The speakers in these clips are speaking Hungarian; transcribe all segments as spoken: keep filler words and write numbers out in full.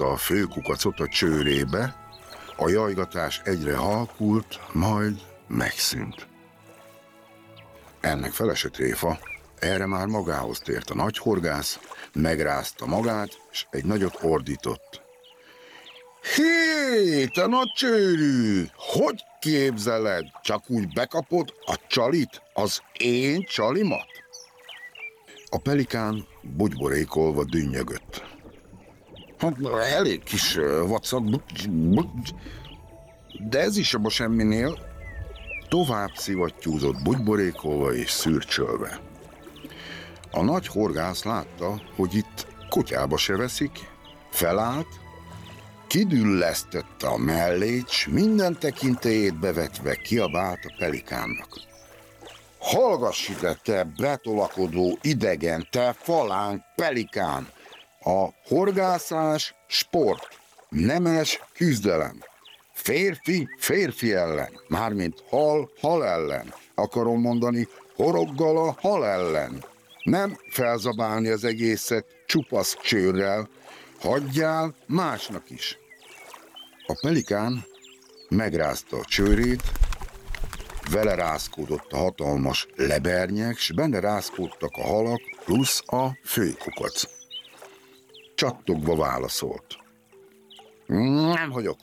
a főkukacot a csőrébe, a jajgatás egyre halkult, majd megszűnt. Ennek fele se tréfa, erre már magához tért a nagyhorgász, megrázta magát, és egy nagyot ordított. Hé, te nagy csőrű! Hogy képzeled? Csak úgy bekapod a csalit, az én csalimat? A pelikán bugyborékolva dünnyögött. Hát elég kis vacak, de ez is abba semminél. Tovább szivattyúzott bugyborékolva és szürcsölve. A nagy horgász látta, hogy itt kutyába se veszik, felállt, kidüllesztette a mellét, s minden tekintélyét bevetve kiabált a pelikánnak. Hallgass ide, te betolakodó idegen, te falánk pelikán! A horgászás sport, nemes küzdelem. Férfi férfi ellen, mármint hal hal ellen. Akarom mondani, horoggal a hal ellen. Nem felzabálni az egészet csupasz csőrrel, hagyjál másnak is. A pelikán megrázta a csőrét, vele rázkódott a hatalmas lebernyek, s benne rázkódtak a halak plusz a főkukac. Csattogva válaszolt. Nem hagyok.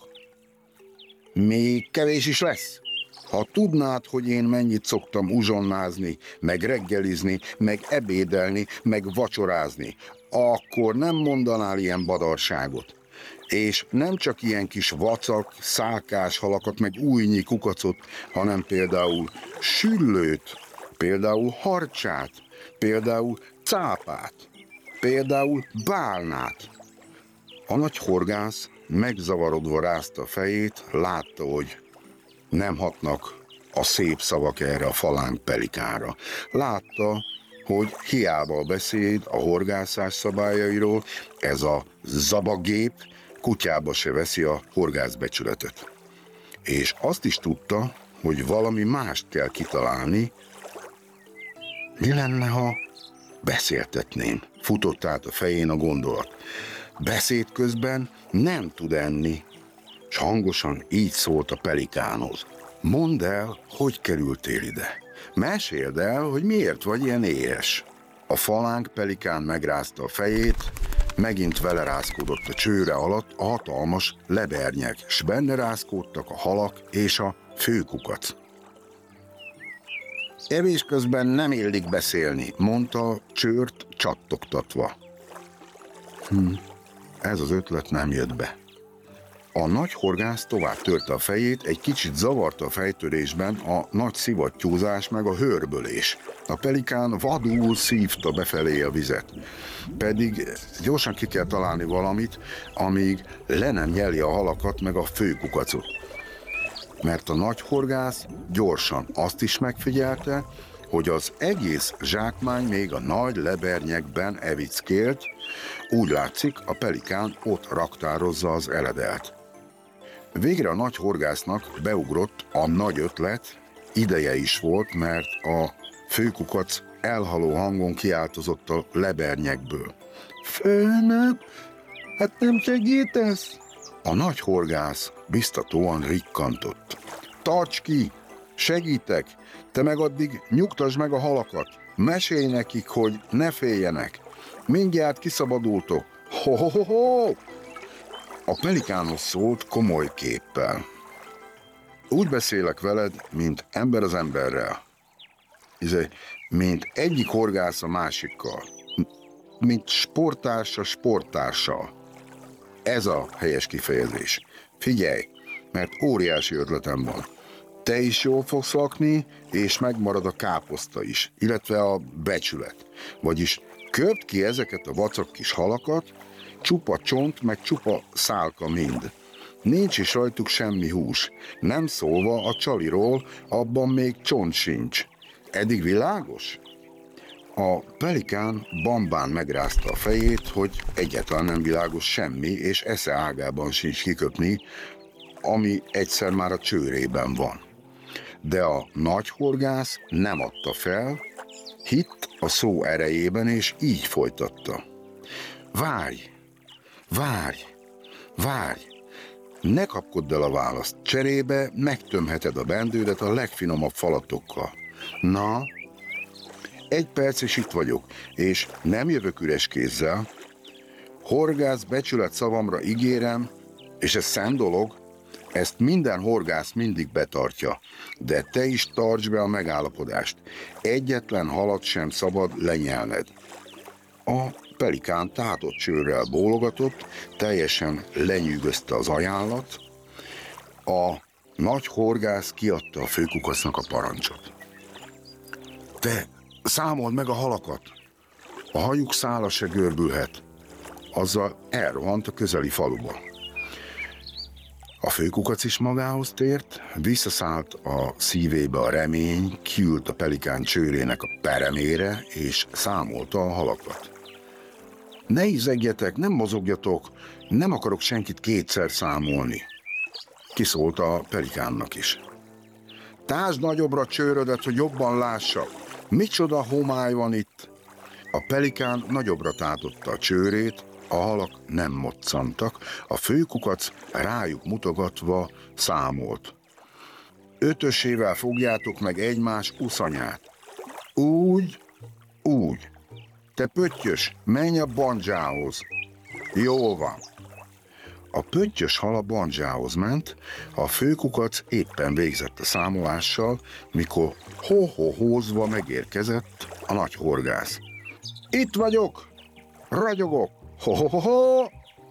Még kevés is lesz. Ha tudnád, hogy én mennyit szoktam uzsonnázni, meg reggelizni, meg ebédelni, meg vacsorázni, akkor nem mondanál ilyen badarságot. És nem csak ilyen kis vacak, szálkás halakat, meg újnyi kukacot, hanem például süllőt, például harcsát, például cápát, például bálnát. A nagy horgász megzavarodva rázta a fejét, látta, hogy nem hatnak a szép szavak erre a falánk pelikánra. Látta, hogy hiába beszéd a horgászás szabályairól, ez a zabagép kutyába se veszi a horgászbecsületet. És azt is tudta, hogy valami mást kell kitalálni. Mi lenne, ha beszéltetném? Futott át a fején a gondolat. Beszéd közben nem tud enni, s hangosan így szólt a pelikánhoz. Mondd el, hogy kerültél ide. Meséld el, hogy miért vagy ilyen éhes. A falánk pelikán megrázta a fejét, megint vele rázkódott a csőre alatt a hatalmas lebernyek, s benne rázkódtak a halak és a főkukac. Evés közben nem illik beszélni, mondta a csőrt csattogtatva. Hm, ez az ötlet nem jött be. A nagy horgász tovább törte a fejét, egy kicsit zavarta a fejtörésben a nagy szivattyúzás meg a hörbölés. A pelikán vadul szívta befelé a vizet. Pedig gyorsan ki kell találni valamit, amíg le nem nyeli a halakat meg a főkukacot. Mert a nagy horgász gyorsan azt is megfigyelte, hogy az egész zsákmány még a nagy lebernyekben evickélt, úgy látszik, a pelikán ott raktározza az eledelt. Végre a nagy horgásznak beugrott a nagy ötlet, ideje is volt, mert a főkukac elhaló hangon kiáltozott a lebernyekből. Főnök, hát nem segítesz? A nagy horgász biztatóan rikkantott. Tarts ki, segítek, te meg addig nyugtasd meg a halakat, mesélj nekik, hogy ne féljenek, mindjárt kiszabadultok. Ho-ho-ho-ho! A pelikánhoz szólt komoly képpel. Úgy beszélek veled, mint ember az emberrel. Izé, mint egyik horgász a másikkal. Mint sporttársa sporttársal. Ez a helyes kifejezés. Figyelj, mert óriási ötletem van. Te is jól fogsz lakni, és megmarad a káposzta is, illetve a becsület. Vagyis köpd ki ezeket a vacak kis halakat, csupa csont, meg csupa szálka mind. Nincs is rajtuk semmi hús. Nem szólva a csaliról, abban még csont sincs. Eddig világos? A pelikán bambán megrázta a fejét, hogy egyáltalán nem világos semmi, és esze ágában sincs kiköpni, ami egyszer már a csőrében van. De a nagy horgász nem adta fel, hitt a szó erejében, és így folytatta. Várj, várj, Várj! Ne kapkodd el a választ. Cserébe megtömheted a bendődet a legfinomabb falatokkal. Na, egy perc és itt vagyok, és nem jövök üres kézzel. Horgász becsület szavamra ígérem, és ez szent dolog, ezt minden horgász mindig betartja, de te is tartsd be a megállapodást. Egyetlen halat sem szabad lenyelned. A pelikán tátott csőrrel bólogatott, teljesen lenyűgözte az ajánlat. A nagy horgász kiadta a főkukacnak a parancsot. Te számold meg a halakat, a hajuk szála se görbülhet. Azzal elrohant a közeli faluba. A főkukac is magához tért, visszaszállt a szívébe a remény, kiült a pelikán csőrének a peremére, és számolta a halakat. Ne izegjetek, nem mozogjatok, nem akarok senkit kétszer számolni. Kiszólt a pelikánnak is. Tásd nagyobbra csőrödet, hogy jobban lássak. Micsoda homály van itt? A pelikán nagyobbra tátotta a csőrét, a halak nem moccantak, a főkukac rájuk mutogatva számolt. Ötösével fogjátok meg egymás uszanyát. Úgy, úgy. Te pöttyös, menj a bandzsához. Jól van. A pöttyös hal a bandzsához ment, a főkukac éppen végzett a számolással, mikor ho-ho-hózva megérkezett a nagy horgász. Itt vagyok, ragyogok, ho-ho-ho-ho!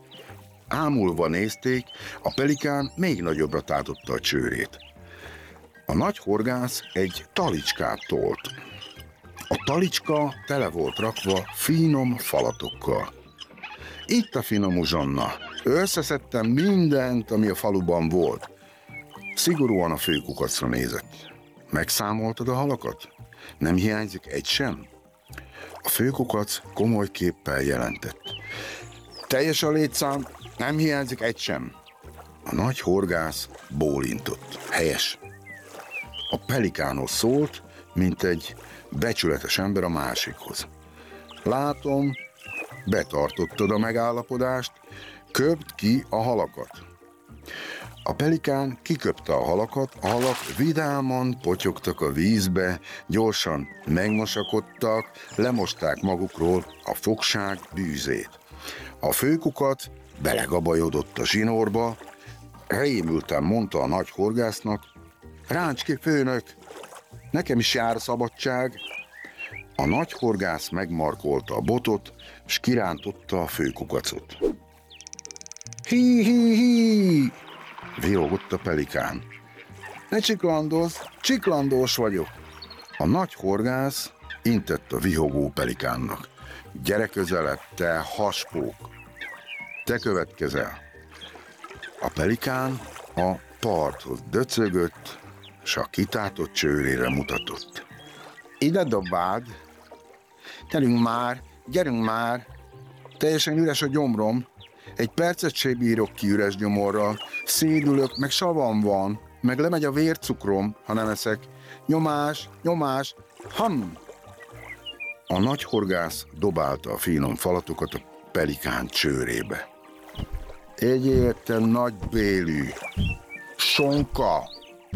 Ámulva nézték, a pelikán még nagyobbra tátotta a csőrét. A nagy horgász egy talicskát tolt. A talicska tele volt rakva finom falatokkal. Itt a finom uzsonna. Összeszedtem mindent, ami a faluban volt. Szigorúan a főkukacra nézett. Megszámoltad a halakat? Nem hiányzik egy sem? A főkukac komoly képpel jelentett. Teljes a létszám, nem hiányzik egy sem. A nagy horgász bólintott. Helyes. A pelikánhoz szólt, mint egy becsületes ember a másikhoz. Látom, betartottad a megállapodást, köpd ki a halakat. A pelikán kiköpte a halakat, a halak vidáman potyogtak a vízbe, gyorsan megmosakodtak, lemosták magukról a fogság bűzét. A főkukac belegabajodott a zsinórba, rémülten mondta a nagy horgásznak, ráncs ki, főnök, nekem is jár a szabadság. A nagy horgász megmarkolta a botot, s kirántotta a főkukacot. Hi-hi-hi! Vihogott a pelikán. Ne csiklandozz, csiklandós vagyok. A nagy horgász intett a vihogó pelikánnak. Gyere közelebb, te haspók! Te következel. A pelikán a parthoz döcögött, s a kitátott csőrére mutatott. Ide dobáld! Gyerünk már, gyerünk már! Teljesen üres a gyomrom. Egy percet se bírok ki üres gyomorral. Szédülök, meg savam van, meg lemegy a vércukrom, ha nem eszek. Nyomás, nyomás, ham! A nagy horgász dobálta a finom falatokat a pelikán csőrébe. Egyél te nagybélű, sonka,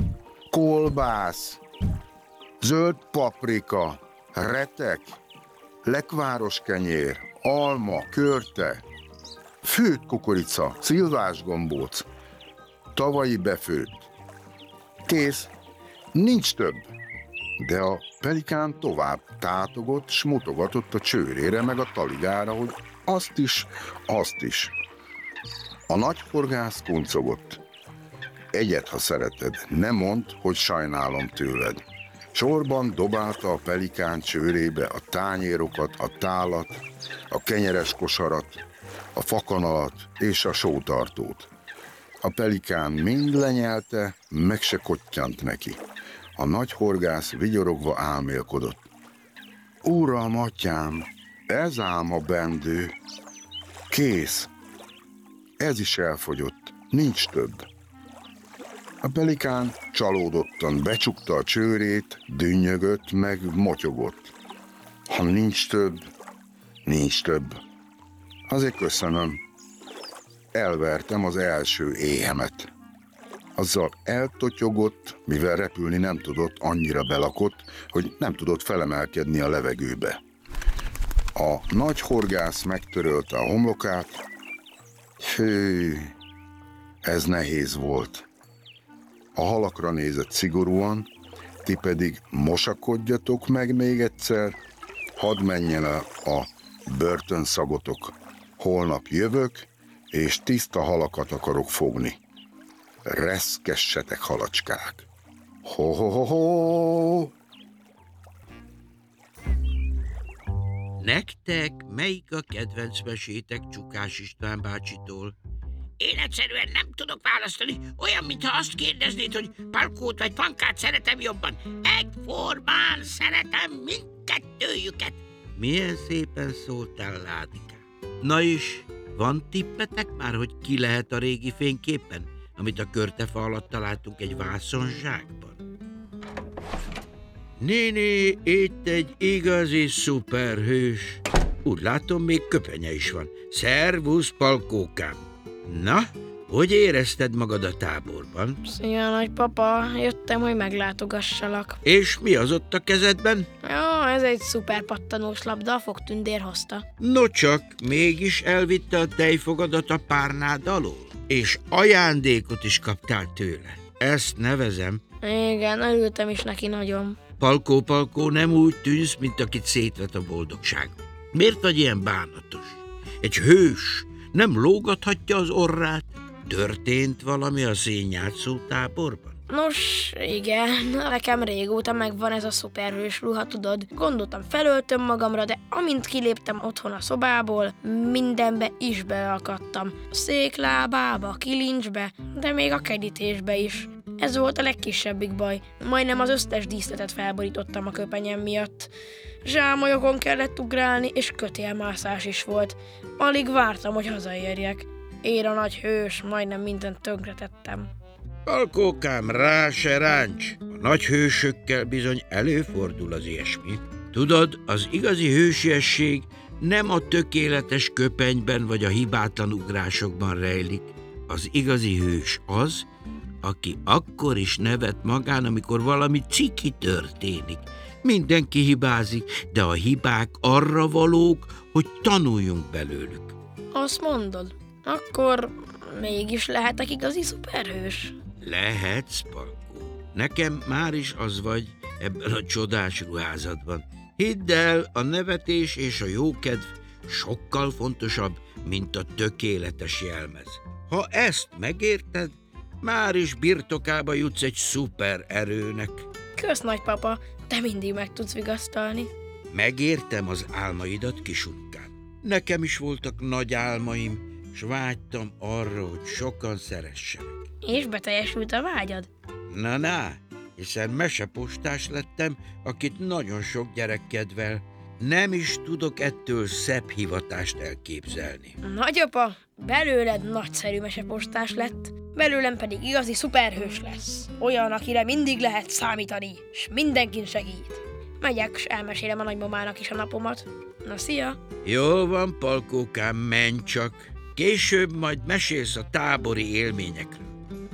kolbász, zöld paprika, retek, lekváros kenyér, alma, körte, főtt kukorica, szilvás gombóc, tavalyi befőtt. Kész, nincs több. De a pelikán tovább tátogott, s mutogatott a csőrére meg a taligára, hogy azt is, azt is. A nagy horgász kuncogott. Egyet, ha szereted, ne mondd, hogy sajnálom tőled. Sorban dobálta a pelikán csőrébe a tányérokat, a tálat, a kenyeres kosarat, a fakanalat és a sótartót. A pelikán mind lenyelte, meg se kottyant neki. A nagy horgász vigyorogva álmélkodott. Uram, atyám, ez ám a bendő. Kész. Ez is elfogyott, nincs több. A pelikán csalódottan becsukta a csőrét, dünnyögött, meg motyogott. Ha nincs több, nincs több. Azért köszönöm. elvertem az első éhemet. Azzal eltotyogott, mivel repülni nem tudott, annyira belakott, hogy nem tudott felemelkedni a levegőbe. A nagy horgász megtörölte a homlokát. Hű, ez nehéz volt. A halakra nézett szigorúan, ti pedig mosakodjatok meg még egyszer, hadd menjen el a börtönszagotok. Holnap jövök, és tiszta halakat akarok fogni. Reszkessetek, halacskák! Ho-ho-ho-ho! Nektek melyik a kedvenc mesétek Csukás István bácsitól? Én egyszerűen nem tudok választani, olyan, mintha azt kérdeznéd, hogy Palkót vagy Pankát szeretem jobban. Egyformán szeretem mindkettőjüket. Milyen szépen szóltál, Ládikám. Na és van tippetek már, hogy ki lehet a régi fényképen, amit a körtefa alatt találtunk egy vászonzsákban? Néni, itt egy igazi szuperhős. Úgy látom, még köpenye is van. Szervusz, Palkókám! Na, hogy érezted magad a táborban? Szia, nagypapa, jöttem, hogy meglátogassalak. És mi az ott a kezedben? Jó, ez egy szuper pattanós labda, a fogtündér hozta. Nocsak, mégis elvitte a tejfogadat a párnád alól, és ajándékot is kaptál tőle. Ezt nevezem. Igen, örültem is neki nagyon. Palkó, Palkó, nem úgy tűnsz, mint akit szétvet a boldogság. Miért vagy ilyen bánatos? Egy hős nem lógathatja az orrát? Történt valami a színjátszó táborban? Nos, igen, nekem régóta megvan ez a szuperhős ruha, tudod. Gondoltam, felöltöm magamra, de amint kiléptem otthon a szobából, mindenbe is beakadtam. A széklábába, a kilincsbe, de még a kedítésbe is. Ez volt a legkisebbik baj. Majdnem az összes díszletet felborítottam a köpenyem miatt. Zsámolyokon kellett ugrálni, és kötélmászás is volt. Alig vártam, hogy hazaérjek. Én a nagy hős, majdnem mindent tönkretettem. Palkókám, rá se ráncs! A nagy hősökkel bizony előfordul az ilyesmi. Tudod, az igazi hősiesség nem a tökéletes köpenyben vagy a hibátlan ugrásokban rejlik. Az igazi hős az, aki akkor is nevet magán, amikor valami ciki történik. Mindenki hibázik, de a hibák arra valók, hogy tanuljunk belőlük. Azt mondod? Akkor mégis lehetek igazi szuperhős? Lehetsz, Palkó. Nekem már is az vagy ebben a csodás ruházatban. Hidd el, a nevetés és a jókedv sokkal fontosabb, mint a tökéletes jelmez. Ha ezt megérted, már is birtokába jutsz egy szuper erőnek. Kösz, nagypapa, te mindig meg tudsz vigasztalni. Megértem az álmaidat, kisunkám. Nekem is voltak nagy álmaim, s vágytam arra, hogy sokan szeressenek. És beteljesült a vágyad? Na-na, hiszen mesepostás lettem, akit nagyon sok gyerek kedvel. Nem is tudok ettől szebb hivatást elképzelni. Nagyapa, belőled nagyszerű mesepostás lett, belőlem pedig igazi szuperhős lesz. Olyan, akire mindig lehet számítani, s mindenkin segít. Megyek, s elmesélem a nagymamának is a napomat. Na, szia! Jól van, Palkókám, menj csak. Később majd mesélsz a tábori élményekről.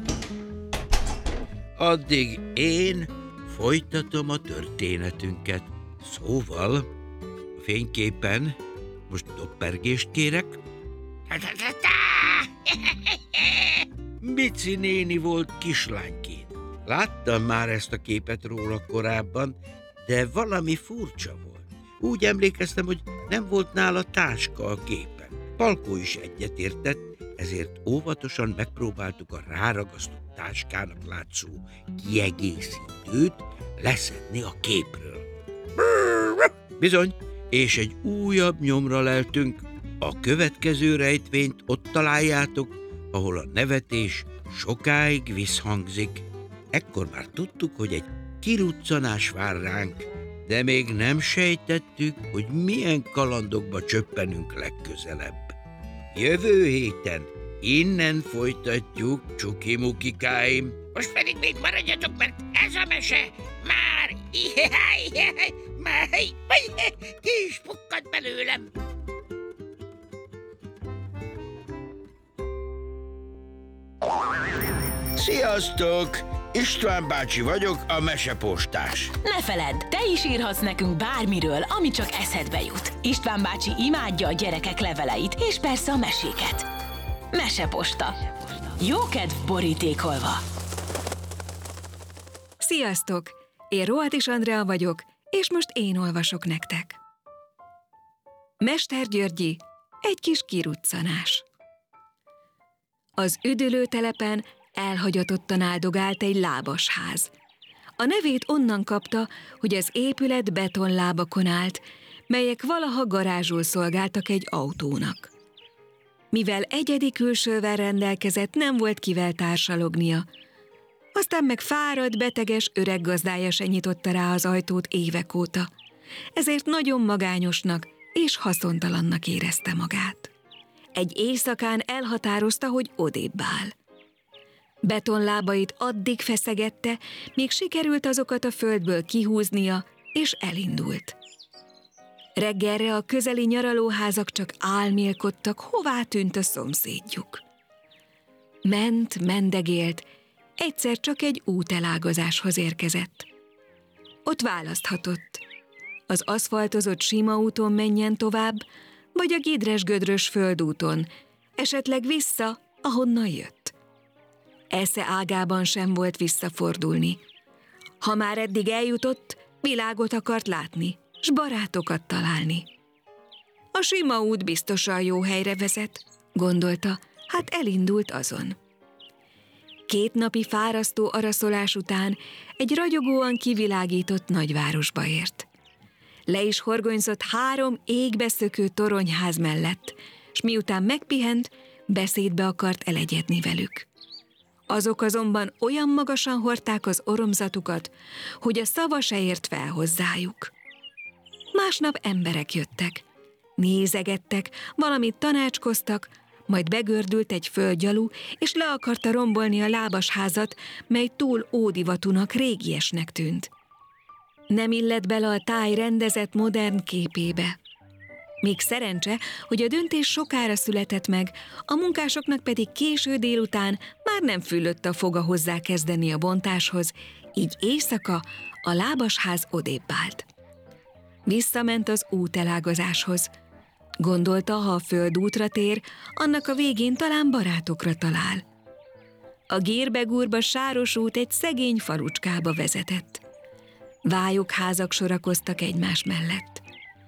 Addig én folytatom a történetünket. Szóval, a fényképen most doppergést kérek. Bici néni volt kislányként. Láttam már ezt a képet róla korábban, de valami furcsa volt. Úgy emlékeztem, hogy nem volt nála táska a képen. Palkó is egyetértett, ezért óvatosan megpróbáltuk a ráragasztott táskának látszó kiegészítőt leszedni a képről. Bizony, és egy újabb nyomra leltünk. A következő rejtvényt ott találjátok, ahol a nevetés sokáig visszhangzik. Ekkor már tudtuk, hogy egy kiruccanás vár ránk, de még nem sejtettük, hogy milyen kalandokba csöppenünk legközelebb. Jövő héten innen folytatjuk, csuki-mukikáim. Most pedig még maradjatok, mert ez a mese már már ki is pukkad belőlem. Sziasztok! István bácsi vagyok, a mesepostás. Ne feledd, te is írhatsz nekünk bármiről, ami csak eszedbe jut. István bácsi imádja a gyerekek leveleit, és persze a meséket. Meseposta. Jókedv borítékolva. Sziasztok! Én Rohatis Andrea vagyok, és most én olvasok nektek. Mester Györgyi, egy kis kiruccanás. Az üdülőtelepen elhagyatottan áldogált egy lábas ház. A nevét onnan kapta, hogy az épület betonlábakon állt, melyek valaha garázsul szolgáltak egy autónak. Mivel egyedi külsővel rendelkezett, nem volt kivel társalognia. Aztán meg fáradt, beteges öreg gazdája se nyitotta rá az ajtót évek óta. Ezért nagyon magányosnak és haszontalannak érezte magát. Egy éjszakán elhatározta, hogy odébb áll. Betonlábait addig feszegette, míg sikerült azokat a földből kihúznia, és elindult. Reggelre a közeli nyaralóházak csak álmélkodtak, hová tűnt a szomszédjuk. Ment, mendegélt, egyszer csak egy útelágazáshoz érkezett. Ott választhatott. Az aszfaltozott sima úton menjen tovább, vagy a gidres-gödrös földúton, esetleg vissza, ahonnan jött. Esze ágában sem volt visszafordulni. Ha már eddig eljutott, világot akart látni, s barátokat találni. A sima út biztosan jó helyre vezet, gondolta, hát elindult azon. Két napi fárasztó araszolás után egy ragyogóan kivilágított nagyvárosba ért. Le is horgonyzott három égbeszökő toronyház mellett, s miután megpihent, beszédbe akart elegyedni velük. Azok azonban olyan magasan hordták az oromzatukat, hogy a szava se ért fel hozzájuk. Másnap emberek jöttek, nézegettek, valamit tanácskoztak, majd begördült egy földgyalú, és le akarta rombolni a lábas házat, mely túl ódivatúnak, régiesnek tűnt. Nem illett bele a táj rendezett modern képébe. Még szerencse, hogy a döntés sokára született meg, a munkásoknak pedig késő délután már nem fülött a foga hozzá kezdeni a bontáshoz, így éjszaka a lábas ház odébb állt. Visszament az útelágazáshoz. Gondolta, ha a földútra tér, annak a végén talán barátokra talál. A gérbe-gúrba sáros út egy szegény falucskába vezetett. Vályok házak sorakoztak egymás mellett.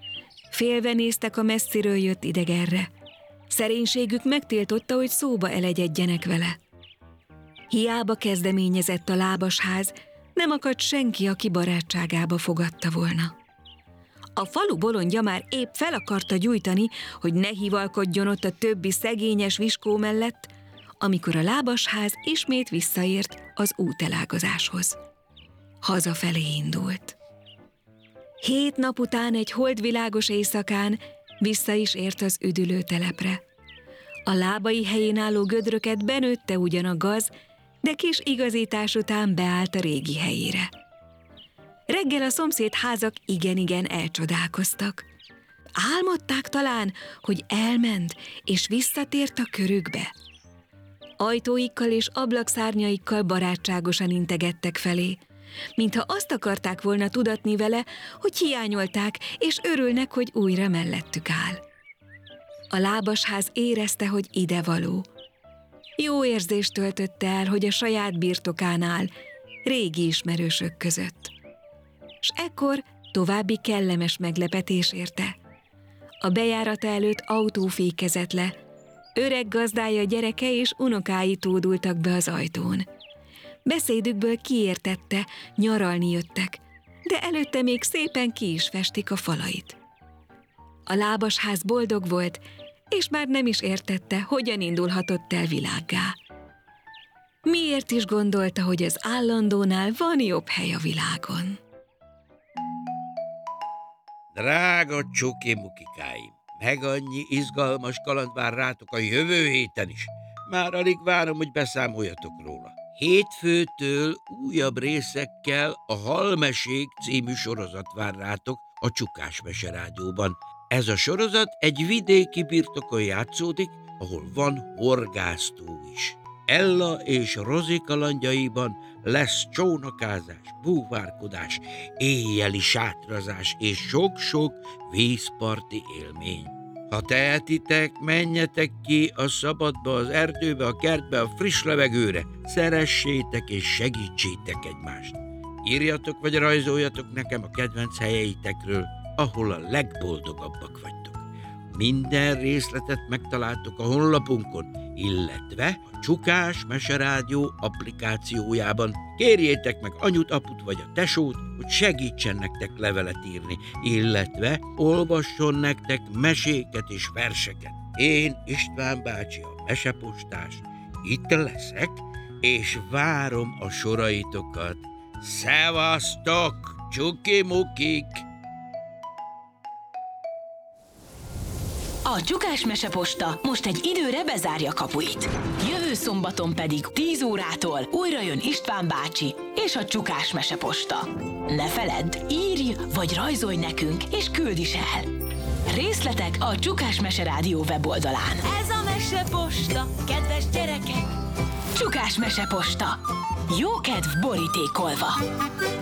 Félve néztek a messziről jött idegenre. Szerénységük megtiltotta, hogy szóba elegyedjenek vele. Hiába kezdeményezett a lábas ház, nem akadt senki, aki barátságába fogadta volna. A falu bolondja már épp fel akarta gyújtani, hogy ne hivalkodjon ott a többi szegényes viskó mellett, amikor a lábas ház ismét visszaért az útelágazáshoz. Hazafelé indult. Hét nap után egy holdvilágos éjszakán vissza is ért az üdülőtelepre. A lábai helyén álló gödröket benőtte ugyan a gaz, de kis igazítás után beállt a régi helyére. Reggel a szomszéd házak igen-igen elcsodálkoztak. Álmodták talán, hogy elment és visszatért a körükbe. Ajtóikkal és ablakszárnyaikkal barátságosan integettek felé, mintha azt akarták volna tudatni vele, hogy hiányolták, és örülnek, hogy újra mellettük áll. A lábasház érezte, hogy idevaló. Jó érzést töltötte el, hogy a saját birtokán áll, régi ismerősök között. S ekkor további kellemes meglepetés érte. A bejárata előtt autó fékezett le, öreg gazdája gyereke és unokái tódultak be az ajtón. Beszédükből kiértette, nyaralni jöttek, de előtte még szépen ki is festik a falait. A lábasház boldog volt, és már nem is értette, hogyan indulhatott el világgá. Miért is gondolta, hogy az állandónál van jobb hely a világon? Drága csoki-mukikáim, meg annyi izgalmas kaland vár rátok a jövő héten is. Már alig várom, hogy beszámoljatok róla. Hétfőtől újabb részekkel a Halmesék című sorozat vár rátok a Csukás Mese Rádióban. Ez a sorozat egy vidéki birtokon játszódik, ahol van horgásztó is. Ella és Rozi kalandjaiban lesz csónakázás, búvárkodás, éjjeli sátrazás és sok-sok vízparti élmény. Ha tehetitek, menjetek ki a szabadba, az erdőbe, a kertbe, a friss levegőre. Szeressétek és segítsétek egymást. Írjatok vagy rajzoljatok nekem a kedvenc helyeitekről, ahol a legboldogabbak vagytok. Minden részletet megtaláltok a honlapunkon, illetve a Csukás Meserádió applikációjában. Kérjétek meg anyut, aput vagy a tesót, hogy segítsen nektek levelet írni, illetve olvasson nektek meséket és verseket. Én, István bácsi, a mesepostás, itt leszek, és várom a soraitokat. Szevasztok, csuki-mukik! A Csukás Meseposta most egy időre bezárja kapuit. Jövő szombaton pedig tíz órától újra jön István bácsi és a Csukás Meseposta. Ne feledd, írj vagy rajzolj nekünk, és küld is el! Részletek a Csukás Meserádió weboldalán. Ez a Meseposta, kedves gyerekek! Csukás Meseposta. Jó kedv borítékolva!